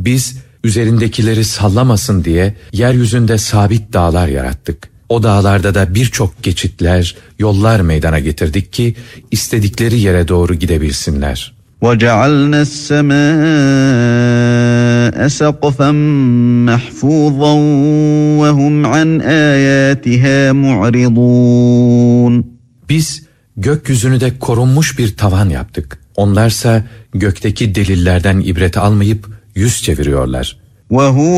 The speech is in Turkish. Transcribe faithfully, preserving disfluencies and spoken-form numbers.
Biz üzerindekileri sallamasın diye yeryüzünde sabit dağlar yarattık. O dağlarda da birçok geçitler, yollar meydana getirdik ki istedikleri yere doğru gidebilsinler. وَجَعَلْنَا السَّمَاءَ سَقْفًا مَحْفُوظًا وَهُمْ عَنْ آيَاتِهَا مُعْرِضُونَ. Biz gökyüzünü de korunmuş bir tavan yaptık. Onlarsa gökteki delillerden ibret almayıp yüz çeviriyorlar. وَهُوَ